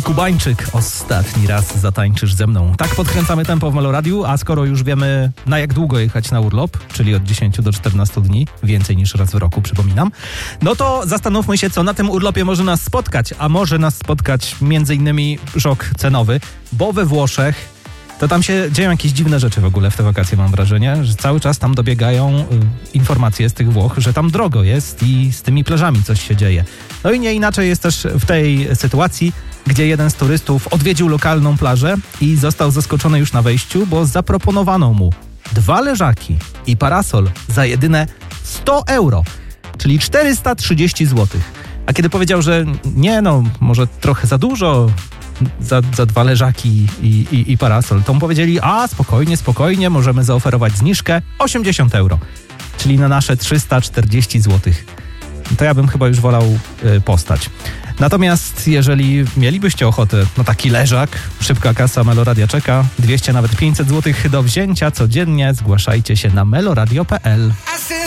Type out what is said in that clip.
Kubańczyk, ostatni raz zatańczysz ze mną. Tak podkręcamy tempo w Meloradiu, a skoro już wiemy, na jak długo jechać na urlop, czyli od 10 do 14 dni, więcej niż raz w roku, przypominam, no to zastanówmy się, co na tym urlopie może nas spotkać. A może nas spotkać m.in. szok cenowy, bo we Włoszech to tam się dzieją jakieś dziwne rzeczy w ogóle w te wakacje, mam wrażenie, że cały czas tam dobiegają informacje z tych Włoch, że tam drogo jest i z tymi plażami coś się dzieje. No i nie inaczej jest też w tej sytuacji, gdzie jeden z turystów odwiedził lokalną plażę i został zaskoczony już na wejściu, bo zaproponowano mu 2 leżaki i parasol za jedyne 100 euro, czyli 430 zł. A kiedy powiedział, że nie, no może trochę za dużo za 2 leżaki i parasol, to mu powiedzieli, a spokojnie, możemy zaoferować zniżkę 80 euro, czyli na nasze 340 zł. To ja bym chyba już wolał postać. Natomiast jeżeli mielibyście ochotę na taki leżak, szybka kasa Meloradia czeka, 200 nawet 500 zł do wzięcia codziennie, zgłaszajcie się na meloradio.pl.